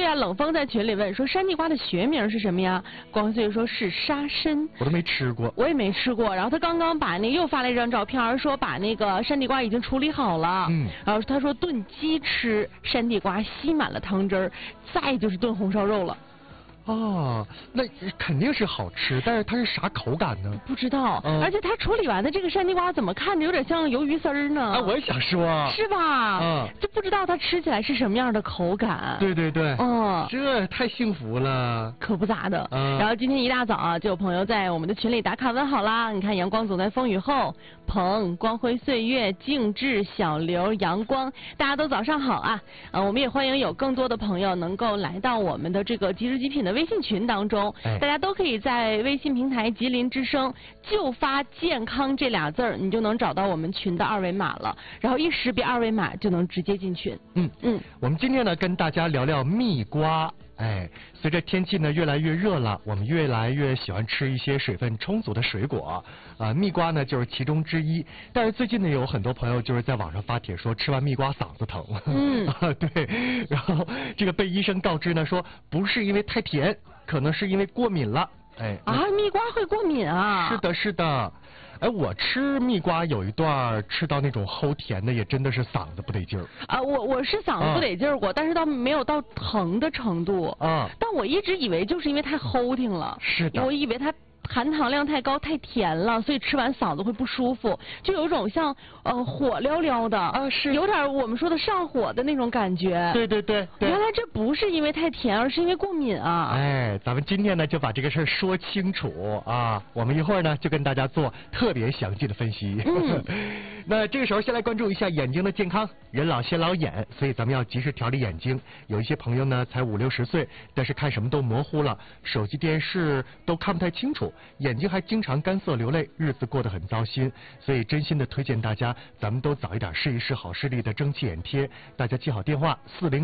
啊，冷风在群里问说山地瓜的学名是什么呀？光辉岁月说是沙参。 我都没吃过。 我也没吃过。然后他刚刚把又发了一张照片，说把那个山地瓜已经处理好了。然后他说炖鸡吃山地瓜吸满了汤汁儿，再就是炖红烧肉了。 哦，那肯定是好吃，但是它是啥口感呢？ 不知道，而且它处理完的这个山地瓜怎么看着有点像鱿鱼丝儿呢？ 啊，我也想说， 是吧？就不知道它吃起来是什么样的口感。 对对对，这太幸福了， 可不咋的。然后今天一大早啊，就有朋友在我们的群里打卡问好啦。你看，阳光总在风雨后，鹏、光辉岁月、静志、小刘、阳光，大家都早上好啊！我们也欢迎有更多的朋友能够来到我们的这个即时极品的微信群当中，大家都可以在微信平台吉林之声就发健康这俩字儿，你就能找到我们群的二维码了，然后一识别二维码就能直接进群。 我们今天呢跟大家聊聊蜜瓜。随着天气呢越来越热了，我们越来越喜欢吃一些水分充足的水果蜜瓜呢就是其中之一。但是最近呢有很多朋友就是在网上发帖说吃完蜜瓜嗓子疼。对，然后这个被医生告知呢说不是因为太甜，可能是因为过敏了。 蜜瓜会过敏啊？ 是的，是的。我吃蜜瓜有一段吃到那种齁甜的，也真的是嗓子不得劲儿。 我是嗓子不得劲儿过，但是倒没有到疼的程度。但我一直以为就是因为太齁挺了。 是的。 我以为它含糖量太高太甜了，所以吃完嗓子会不舒服，就有一种像火燎燎的是有点我们说的上火的那种感觉。 对对对对。 原来这不是因为太甜，而是因为过敏啊。 咱们今天呢就把这个事儿说清楚啊，我们一会儿呢就跟大家做特别详细的分析。那这个时候先来关注一下眼睛的健康，人老先老眼，所以咱们要及时调理眼睛。有一些朋友呢才50、60岁，但是看什么都模糊了，手机电视都看不太清楚，眼睛还经常干涩流泪，日子过得很糟心。所以真心的推荐大家，咱们都早一点试一试好视力的蒸汽眼贴。大家记好电话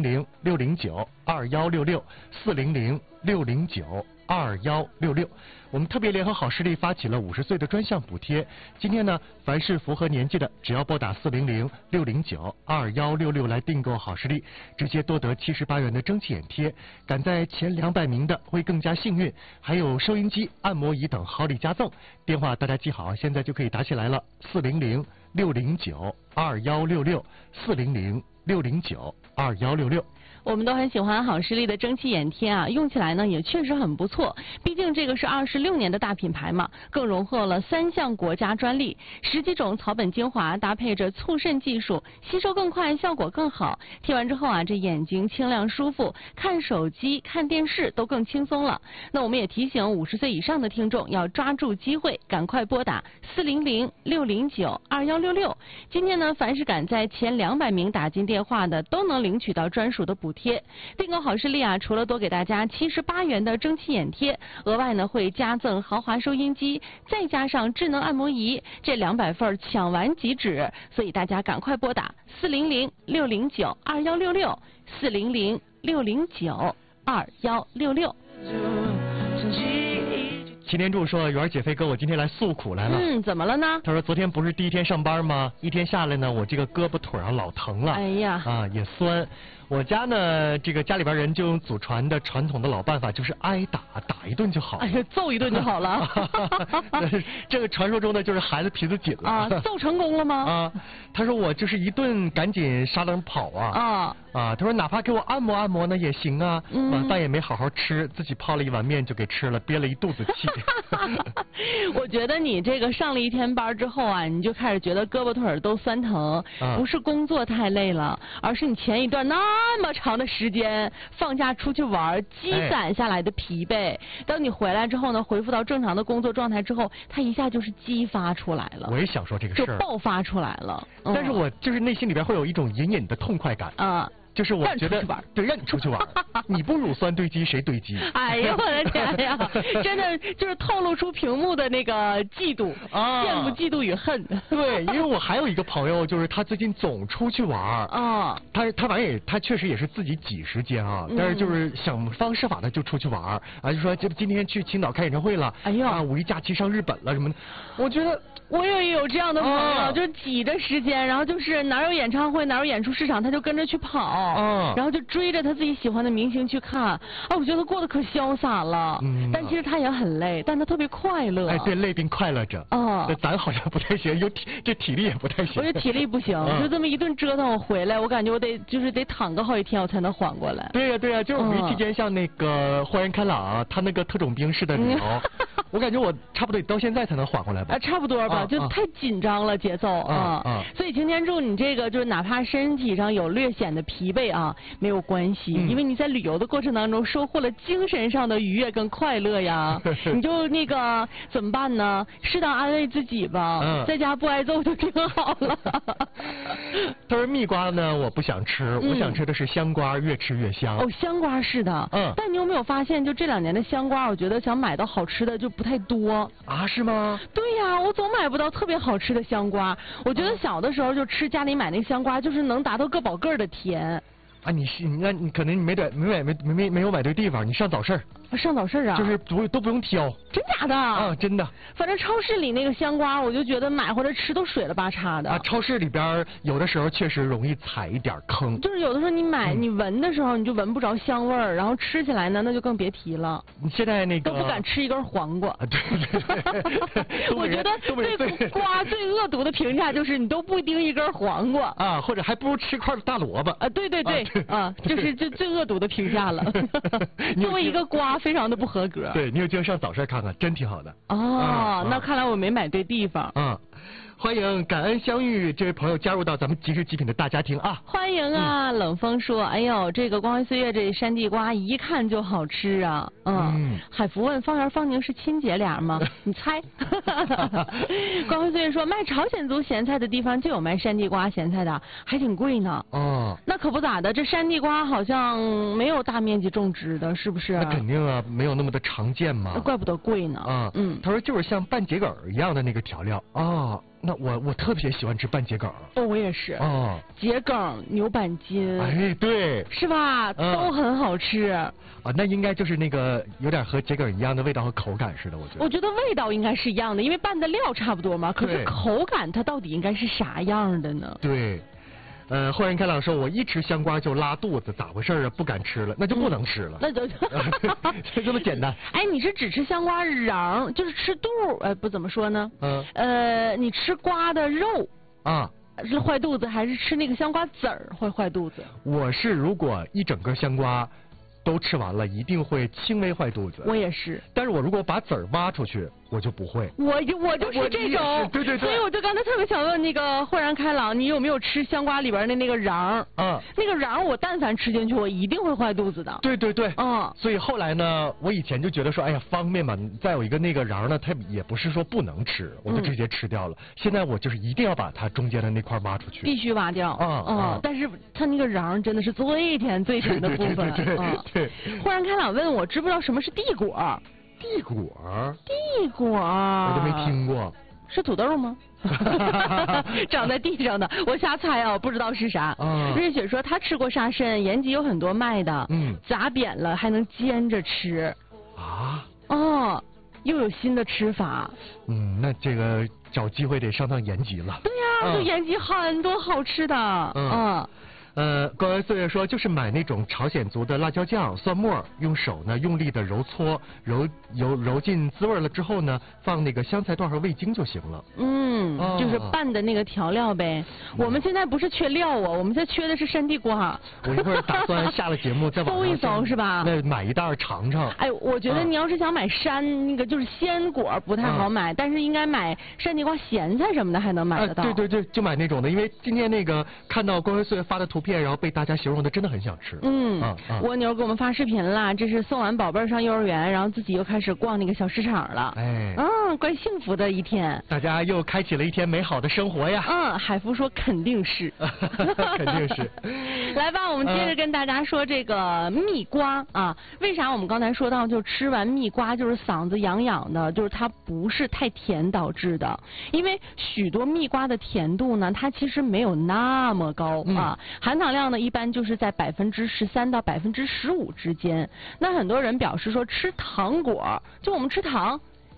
：400-609-2166，400-609-2166。我们特别联合好视力发起了50岁的专项补贴。今天呢，凡是符合年纪的，只要拨打400-609-2166来订购好视力，直接多得78元的蒸汽眼贴。赶在前200名的会更加幸运，还有收音机、按摩仪等好礼加赠。电话大家记好，现在就可以打起来了：400-609-2166，400-609-2166。 我们都很喜欢好视力的蒸汽眼贴啊，用起来呢也确实很不错。毕竟这个是26年的大品牌嘛，更荣获了3项国家专利，10几种草本精华搭配着促渗技术，吸收更快，效果更好。贴完之后啊，这眼睛清亮舒服，看手机、看电视都更轻松了。那我们也提醒50岁以上的听众要抓住机会，赶快拨打400-609-2166。今天呢，凡是赶在前200名打进电话的，都能领取到专属的补贴。订购好视力啊，除了多给大家78元的蒸汽眼贴，额外呢会加赠豪华收音机，再加上智能按摩仪，这200份抢完即止，所以大家赶快拨打400-609-2166，400-609-2166。 齐天柱说：“元儿姐飞哥，我今天来诉苦来了。 怎么了呢？ 他说昨天不是第一天上班吗？一天下来呢，我这个胳膊腿老疼了。也酸。我家呢，这个家里边人就用祖传的传统的老办法，就是挨打，打一顿就好。 揍一顿就好了。 这个传说中的就是孩子皮子紧了。 揍成功了吗？ 他说我就是一顿赶紧撒冷跑他说哪怕给我按摩按摩呢也行啊。晚饭也没好好吃，自己泡了一碗面就给吃了，憋了一肚子气。 我觉得你这个上了一天班之后啊，你就开始觉得胳膊腿都酸疼，不是工作太累了，而是你前一段那么长的时间放假出去玩积攒下来的疲惫。当你回来之后呢，恢复到正常的工作状态之后，它一下就是激发出来了。 我也想说这个事儿， 就爆发出来了。 但是我就是内心里边会有一种隐隐的痛快感。就是我觉得对，让你出去玩，你不乳酸堆积谁堆积？ 哎呀，我的天呀，真的就是透露出屏幕的那个嫉妒、羡慕、嫉妒与恨。 对，因为我还有一个朋友，就是他最近总出去玩他反正他确实也是自己挤时间但是就是想方设法的就出去玩就说今天去青岛开演唱会了，五一假期上日本了什么的。我觉得我也有这样的朋友，就挤着时间，然后就是哪有演唱会哪有演出市场，他就跟着去跑。 然后就追着他自己喜欢的明星去看，啊，我觉得过得可潇洒了。但其实他也很累，但他特别快乐。 哎，对，累并快乐着。那咱好像不太行，这体力也不太行。 我觉得体力不行，就这么一顿折腾，我回来，我感觉我得躺个好几天，我才能缓过来。 对呀，就是我们期间像那个豁然开朗，他那个特种兵式的旅游，我感觉我差不多到现在才能缓过来吧。 差不多吧，就太紧张了节奏所以擎天柱，你这个就是哪怕身体上有略显的疲惫啊，没有关系，因为你在旅游的过程当中收获了精神上的愉悦跟快乐呀。你就那个怎么办呢？适当安慰自己吧，在家不挨揍就挺好了。 他说蜜瓜呢，我不想吃，我想吃的是香瓜，越吃越香。 香瓜是的。但你有没有发现，就这2年的香瓜，我觉得想买到好吃的就不太多啊？是吗？ 对呀，我总买不到特别好吃的香瓜。我觉得小的时候就吃家里买那香瓜，就是能达到个宝个的甜。 啊，你可能你没有买对地方，你上早市。 上早市啊？ 就是都不用挑。 真假的？ 真的。 反正超市里那个香瓜，我就觉得买回来吃都水了吧叉的。 超市里边有的时候确实容易踩一点坑。 就是有的时候你买你闻的时候你就闻不着香味儿，然后吃起来呢那就更别提了。 你现在那个都不敢吃一根黄瓜。 对。 我觉得对瓜最恶毒的评价就是你都不叮一根黄瓜啊，或者还不如吃块大萝卜。 对就是最恶毒的评价了。作为一个瓜非常的不合格。 对，你有机会上早市看看，真挺好的。 那看来我没买对地方。 欢迎感恩相遇这位朋友加入到咱们即食极品的大家庭啊！ 欢迎啊！冷风说：“哎呦，这个光辉岁月这山地瓜一看就好吃啊！”海福问：“方圆、方宁是亲姐俩吗？”你猜？光辉岁月说：“卖朝鲜族咸菜的地方就有卖山地瓜咸菜的，还挺贵呢。”那可不咋的，这山地瓜好像没有大面积种植的，是不是？ 那肯定啊，没有那么的常见嘛。 怪不得贵呢。 他说就是像拌桔梗一样的那个调料那我特别喜欢吃拌桔梗。 我也是。桔梗、牛板筋。 哎，对。 是吧？都很好吃。 那应该就是那个有点和桔梗一样的味道和口感似的，我觉得。 我觉得味道应该是一样的，因为拌的料差不多嘛。可是口感它到底应该是啥样的呢？ 对。豁然开朗说，我一吃香瓜就拉肚子，咋回事啊？不敢吃了，那就不能吃了。 那就就这么简单。 哎，你是只吃香瓜瓤，就是吃肚？不怎么说呢？你吃瓜的肉是坏肚子，还是吃那个香瓜籽儿会坏肚子？ 我是如果一整个香瓜都吃完了，一定会轻微坏肚子。 我也是。 但是我如果把籽儿挖出去，我就不会。 我就是这种。 对。 所以我就刚才特别想问那个豁然开朗，你有没有吃香瓜里边的那个瓤？那个瓤我但凡吃进去，我一定会坏肚子的。 对。所以后来呢，我以前就觉得说，哎呀方便嘛，再有一个那个瓤呢，它也不是说不能吃，我就直接吃掉了。现在我就是一定要把它中间的那块挖出去。 必须挖掉。但是它那个瓤真的是最甜的部分。 对。 豁然开朗问我知不知道什么是地果？ 地果？ 我都没听过。 是土豆吗？长在地上的，我瞎猜啊，我不知道是啥。瑞雪说她吃过沙参，延吉有很多卖的，砸扁了还能煎着吃。又有新的吃法。 那这个找机会得上趟延吉了。 对呀，就延吉很多好吃的。 高原岁月说，就是买那种朝鲜族的辣椒酱、蒜末，用手呢用力的揉搓，揉进滋味了之后呢，放那个香菜段和味精就行了。 就是拌的那个调料呗。我们现在不是缺料啊，我们现在缺的是山地瓜。 我一会儿打算下了节目再搜一搜是吧？ 那买一袋尝尝。 哎，我觉得你要是想买那个就是鲜果不太好买，但是应该买山地瓜咸菜什么的还能买得到。 对，就买那种的，因为今天那个看到光辉岁月发的图片，然后被大家形容的真的很想吃。 蜗牛给我们发视频了，这是送完宝贝儿上幼儿园，然后自己又开始逛那个小市场了。怪幸福的一天。 大家又开启了一天美好的生活呀。 海福说肯定是。 肯定是。 来吧，我们接着跟大家说这个蜜瓜啊。为啥我们刚才说到就吃完蜜瓜就是嗓子痒痒的，就是它不是太甜导致的，因为许多蜜瓜的甜度呢，它其实没有那么高含糖量呢一般就是在13%到15%之间。那很多人表示说吃糖果，就我们吃糖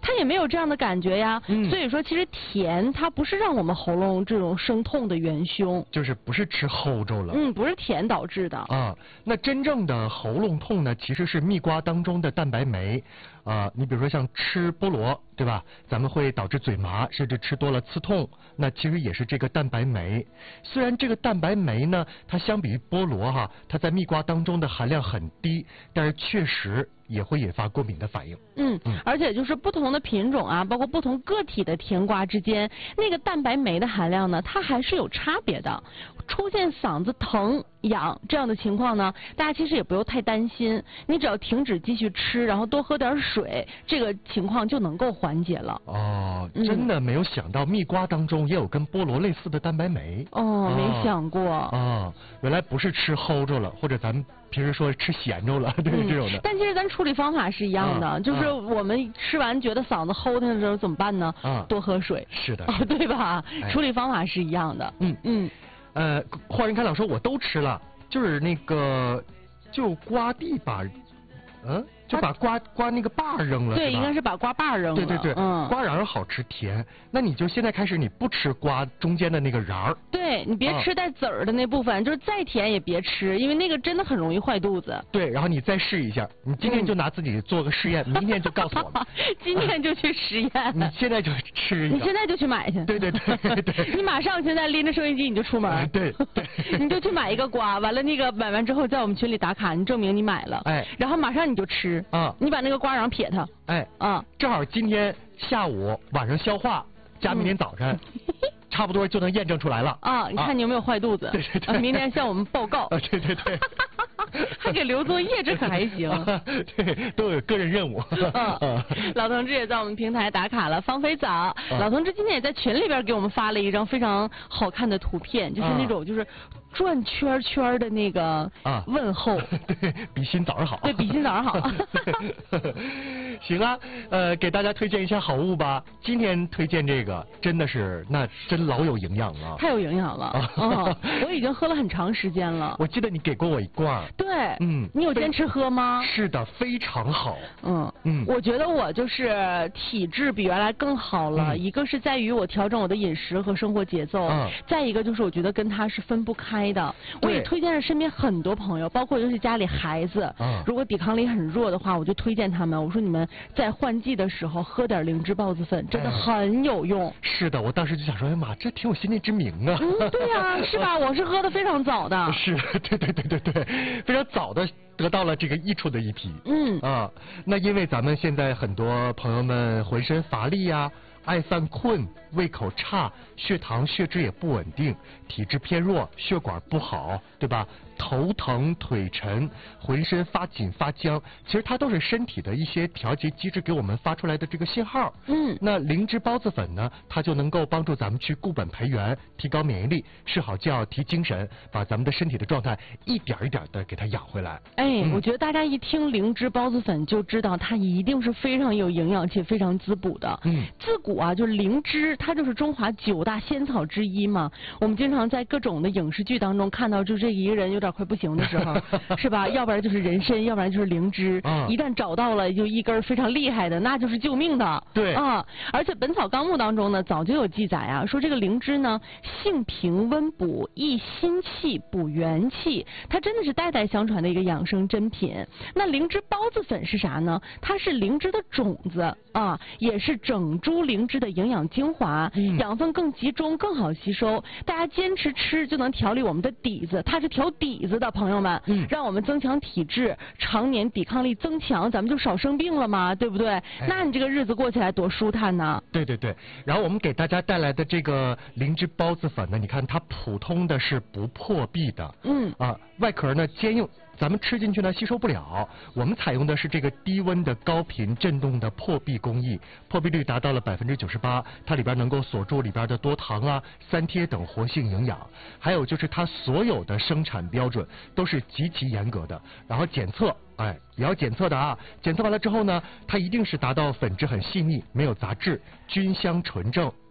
它也没有这样的感觉呀。所以说，其实甜它不是让我们喉咙这种生痛的元凶， 就是不是吃齁着了。 不是甜导致的啊。那真正的喉咙痛呢，其实是蜜瓜当中的蛋白酶。你比如说像吃菠萝，对吧？咱们会导致嘴麻，甚至吃多了刺痛。那其实也是这个蛋白酶。虽然这个蛋白酶呢，它相比于菠萝它在蜜瓜当中的含量很低，但是确实也会引发过敏的反应。 而且就是不同的品种啊，包括不同个体的甜瓜之间，那个蛋白酶的含量呢，它还是有差别的。出现嗓子疼、痒这样的情况呢，大家其实也不用太担心，你只要停止继续吃，然后多喝点水，这个情况就能够缓解了。 真的没有想到蜜瓜当中也有跟菠萝类似的蛋白酶。 没想过。 原来不是吃齁着了，或者咱们平时说吃咸着了，对这种的。 但其实咱处理方法是一样的，就是我们吃完觉得嗓子齁的时候怎么办呢？多喝水。 是的。 对吧？处理方法是一样的。 花人开朗说我都吃了，就是那个就刮地把，就把瓜那个把扔了。 对，应该是把瓜把扔了。 对，瓜瓤好吃甜，那你就现在开始你不吃瓜中间的那个瓤儿。 对，你别吃带籽儿的那部分，就是再甜也别吃，因为那个真的很容易坏肚子。 对，然后你再试一下，你今天就拿自己做个试验，明天就告诉我们。 今天就去实验。 你现在就吃一个。 你现在就去买去。 对。 你马上现在拎着收音机你就出门。 对。 你就去买一个瓜，完了那个买完之后在我们群里打卡，你证明你买了。然后马上你就吃。你把那个瓜瓤撇它。 正好今天下午晚上消化，加明天早晨，差不多就能验证出来了。 你看你有没有坏肚子？ 对。 明天向我们报告。 对。 还给留作业，这可还行。 对，都有个人任务。 老同志也在我们平台打卡了，芳菲早。老同志今天也在群里边给我们发了一张非常好看的图片，就是那种就是转圈圈的那个问候。 对，比心早上好。 对，比心早上好。 行啊，给大家推荐一下好物吧。今天推荐这个真的是那真老有营养了。 太有营养了。我已经喝了很长时间了。 我记得你给过我一罐。 对。你有坚持喝吗？ 是的，非常好。 我觉得我就是体质比原来更好了。一个是在于我调整我的饮食和生活节奏。再一个就是我觉得跟它是分不开的。我也推荐了身边很多朋友，包括尤其家里孩子，如果抵抗力很弱的话，我就推荐他们。我说你们在换季的时候喝点灵芝孢子粉，真的很有用。 是的，我当时就想说，哎妈，这挺有先见之明啊。 对呀，是吧？我是喝的非常早的。 是，对，非常早的得到了这个益处的一批。那因为咱们现在很多朋友们浑身乏力呀，爱犯困，胃口差，血糖血脂也不稳定，体质偏弱，血管不好，对吧？头疼腿沉，浑身发紧发僵，其实它都是身体的一些调节机制给我们发出来的这个信号。那灵芝孢子粉呢，它就能够帮助咱们去固本培元，提高免疫力，睡好觉提精神，把咱们的身体的状态一点一点的给它养回来。 我觉得大家一听灵芝孢子粉就知道它一定是非常有营养且非常滋补的。自古啊，就是灵芝它就是中华9大仙草之一嘛。我们经常在各种的影视剧当中看到，就这一个人有点快不行的时候，是吧？要不然就是人参，要不然就是灵芝。一旦找到了就一根非常厉害的，那就是救命的。 对而且《本草纲目》当中呢，早就有记载啊，说这个灵芝呢，性平温补，益心气，补元气，它真的是代代相传的一个养生珍品。那灵芝孢子粉是啥呢？它是灵芝的种子也是整株灵芝的营养精华，养分更集中，更好吸收。大家坚持吃就能调理我们的底子，它是调底子的，朋友们，让我们增强体质，常年抵抗力增强，咱们就少生病了嘛，对不对？那你这个日子过起来多舒坦呢。 对，然后我们给大家带来的这个灵芝孢子粉呢，你看它普通的是不破壁的，外壳呢坚硬，咱们吃进去呢吸收不了。我们采用的是这个低温的高频振动的破壁工艺，破壁率达到了98%，它里边能够锁住里边的多糖啊、三萜等活性营养。还有就是它所有的生产标准都是极其严格的，然后检测也要检测的啊。检测完了之后呢，它一定是达到粉质很细腻，没有杂质，均香纯正，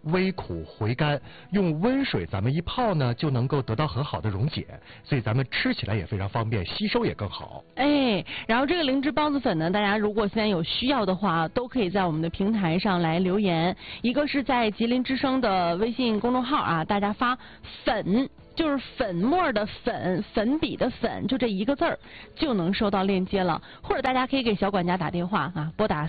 微苦回甘，用温水咱们一泡呢，就能够得到很好的溶解，所以咱们吃起来也非常方便，吸收也更好。 哎，然后这个灵芝孢子粉呢，大家如果现在有需要的话，都可以在我们的平台上来留言。一个是在吉林之声的微信公众号啊，大家发粉。就是粉末的粉，粉笔的粉，就这一个字儿就能收到链接了。或者大家可以给小管家打电话啊，拨打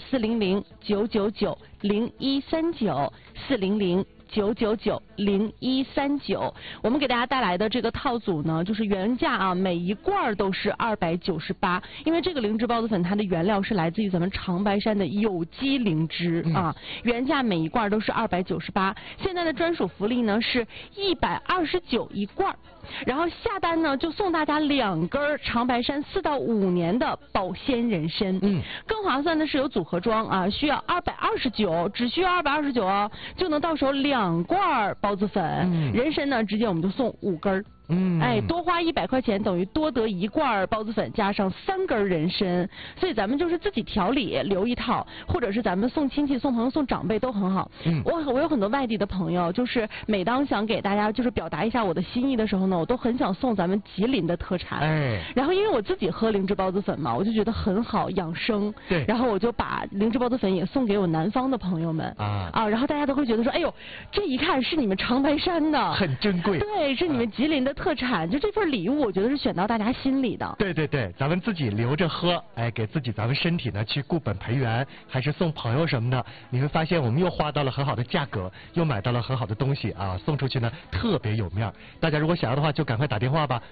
400-999-0139，400-999-0139。我们给大家带来的这个套组呢，就是原价啊，每一罐都是298，因为这个灵芝孢子粉它的原料是来自于咱们长白山的有机灵芝啊，原价每一罐都是298，现在的专属福利呢是129一罐。然后下单呢，就送大家2根长白山4到5年的保鲜人参。更划算的是有组合装啊，需要229，只需要229哦，就能到手2罐孢子粉。人参呢，直接我们就送5根。哎，多花100块钱等于多得1罐孢子粉加上3根人参，所以咱们就是自己调理留一套，或者是咱们送亲戚、送朋友、送长辈都很好。我有很多外地的朋友，就是每当想给大家就是表达一下我的心意的时候呢，我都很想送咱们吉林的特产。然后因为我自己喝灵芝孢子粉嘛，我就觉得很好养生。 对。 然后我就把灵芝孢子粉也送给我南方的朋友们然后大家都会觉得说，哎呦，这一看是你们长白山的， 很珍贵。 对，是你们吉林的特产，就这份礼物，我觉得是选到大家心里的。 对对对，咱们自己留着喝，哎，给自己咱们身体呢去固本培元，还是送朋友什么的，你会发现我们又花到了很好的价格，又买到了很好的东西啊，送出去呢特别有面。大家如果想要的话，就赶快打电话吧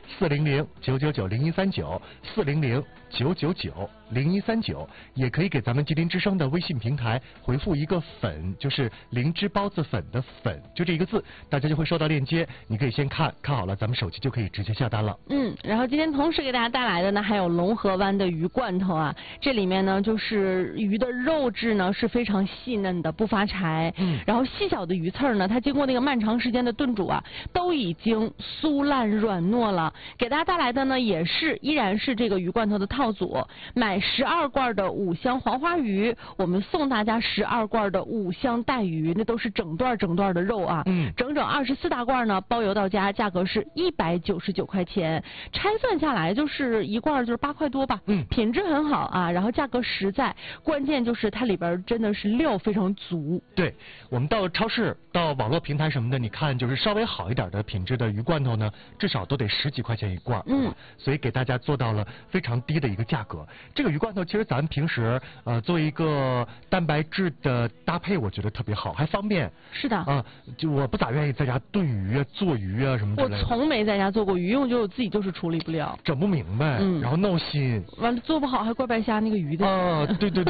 ，400-999-0139，400-999-0139，也可以给咱们吉林之声的微信平台回复一个粉，就是灵芝孢子粉的粉，就这一个字，大家就会收到链接，你可以先看好了，咱们手机就可以直接下单了。 然后今天同时给大家带来的呢，还有龙河湾的鱼罐头啊，这里面呢就是鱼的肉质呢是非常细嫩的，不发柴。然后细小的鱼刺呢，它经过那个漫长时间的炖煮啊，都已经酥烂软糯了。给大家带来的呢，依然是这个鱼罐头的套组，买12罐的5香黄花鱼，我们送大家12罐的5香带鱼，那都是整段的肉啊。整24大罐呢，包邮到家，价格是199块钱，拆算下来就是一罐就是8块多吧。品质很好啊，然后价格实在，关键就是它里边真的是料非常足。 对，我们到超市、到网络平台什么的，你看就是稍微好一点的品质的鱼罐头呢，至少都得10几块钱一罐。所以给大家做到了非常低的一个价格。这个鱼罐头其实咱们平时做一个蛋白质的搭配，我觉得特别好，还方便。 是的。 就我不咋愿意在家炖鱼啊、做鱼啊什么之类的。 我从没在家做过鱼，因为我觉得我自己就是处理不了， 整不明白，然后闹心。 完了做不好还怪白瞎那个鱼的。 对对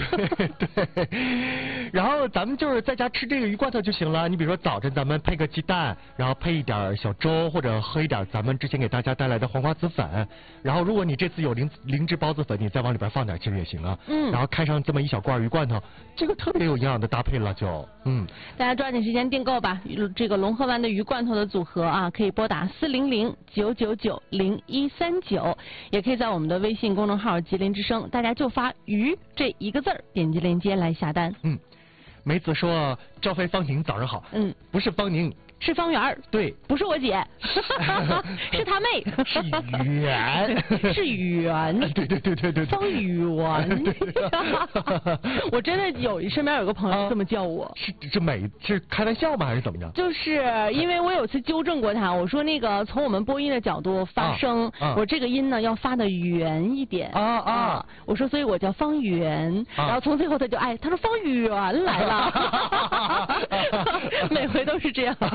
然后咱们就是在家吃这个鱼罐头就行了。你比如说早晨咱们配个鸡蛋，然后配一点小粥，或者喝一点咱们之前给大家带来的黄瓜子粉。然后如果你这次有灵芝孢子粉，你再往里边放点其实也行啊。然后开上这么一小罐鱼罐头，这个特别有营养的搭配了就。 大家抓紧时间订购吧，这个龙河湾的鱼罐头的组合啊，可以拨打400-999-0139，也可以在我们的微信公众号吉林之声，大家就发鱼这一个字儿，点击链接来下单。 梅子说赵飞方宁早上好。不是方宁， 是方圆。对，不是我姐，是他妹。 是圆。 是圆。 对。 方圆。我真的身边有个朋友这么叫我。 是开玩笑吗？还是怎么着？ 就是因为我有次纠正过他，我说那个从我们播音的角度发声，我这个音呢要发的圆一点。我说所以我叫方圆，然后从最后他就他说方圆来了。每回都是这样。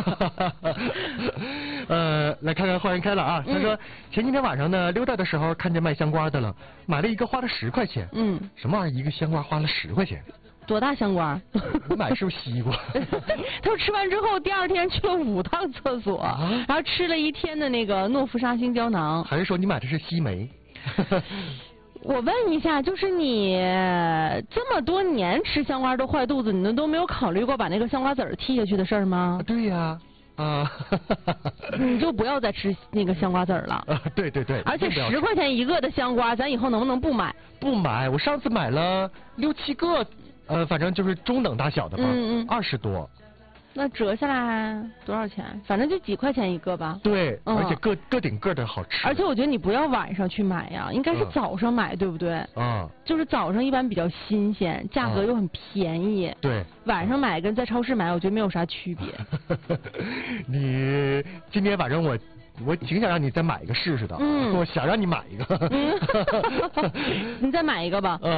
来看看花人开了啊。他说前几天晚上呢溜达的时候看见卖香瓜的了，买了一个花了10块钱。什么玩意儿？一个香瓜花了10块钱？ 多大香瓜？ 我买的是不是西瓜？ 他说吃完之后第2天去了5趟厕所，然后吃了1天的那个诺福沙星胶囊。 还是说你买的是西梅？ 我问一下，就是你这么多年吃香瓜都坏肚子，你都没有考虑过把那个香瓜籽儿剔下去的事儿吗？ 对呀。 你就不要再吃那个香瓜籽儿了。 对。 而且10块钱一个的香瓜，咱以后能不能不买？ 不买，我上次买了6、7个，反正就是中等大小的吧，20多。 那折下来多少钱？反正就几块钱一个吧。 对，而且个顶个的好吃。 而且我觉得你不要晚上去买呀，应该是早上买，对不对？就是早上一般比较新鲜，价格又很便宜。 对。 晚上买跟在超市买，我觉得没有啥区别。 你今天晚上我挺想让你再买一个试试的。我想让你买一个。 你再买一个吧。